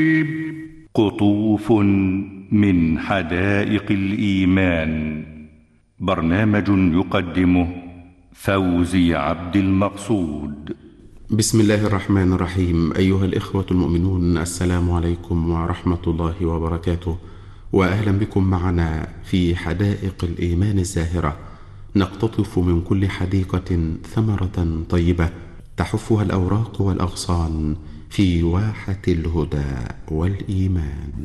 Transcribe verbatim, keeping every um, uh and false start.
قطوف من حدائق الإيمان، برنامج يقدمه فوزي عبد المقصود. بسم الله الرحمن الرحيم. أيها الإخوة المؤمنون، السلام عليكم ورحمة الله وبركاته، وأهلا بكم معنا في حدائق الإيمان الزاهرة. نقتطف من كل حديقة ثمرة طيبة تحفها الأوراق والأغصان في واحة الهدى والإيمان.